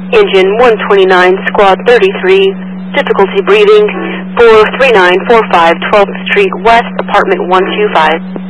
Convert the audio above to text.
Engine 129, Squad 33, difficulty breathing, 43945 12th Street West, apartment 125.